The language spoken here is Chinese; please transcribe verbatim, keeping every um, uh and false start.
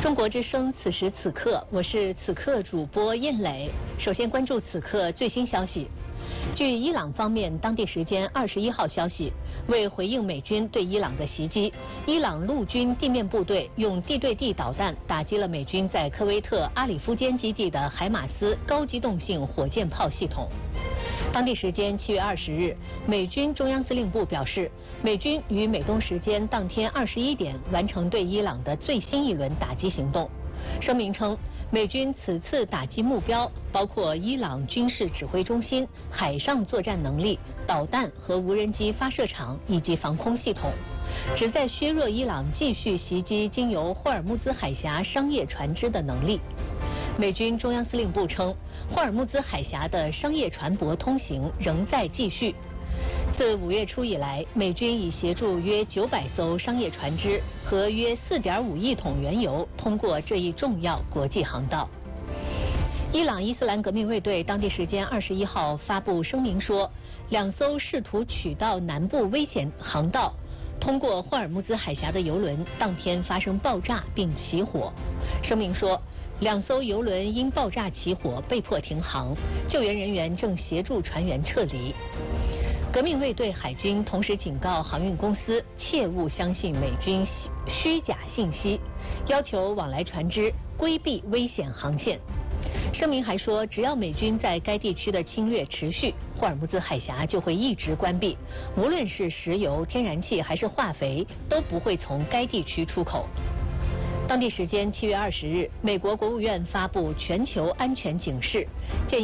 中国之声，此时此刻，我是此刻主播燕磊。首先关注此刻最新消息。据伊朗方面当地时间二十一号消息，为回应美军对伊朗的袭击，伊朗陆军地面部队用地对地导弹打击了美军在科威特阿里夫坚基地的海马斯高机动性火箭炮系统。当地时间七月二十日，美军中央司令部表示，美军于美东时间当天二十一点完成对伊朗的最新一轮打击行动。声明称，美军此次打击目标包括伊朗军事指挥中心、海上作战能力、导弹和无人机发射场以及防空系统，旨在削弱伊朗继续袭击经由霍尔木兹海峡商业船只的能力。美军中央司令部称，霍尔木兹海峡的商业船舶通行仍在继续。自五月初以来，美军已协助约九百艘商业船只和约四点五亿桶原油通过这一重要国际航道。伊朗伊斯兰革命卫队当地时间二十一号发布声明说，两艘试图取道南部危险航道通过霍尔木兹海峡的油轮当天发生爆炸并起火。声明说，两艘油轮因爆炸起火被迫停航，救援人员正协助船员撤离。革命卫队海军同时警告航运公司切勿相信美军虚假信息，要求往来船只规避危险航线。声明还说，只要美军在该地区的侵略持续，霍尔木兹海峡就会一直关闭，无论是石油、天然气还是化肥，都不会从该地区出口。当地时间七月二十日，美国国务院发布全球安全警示，建议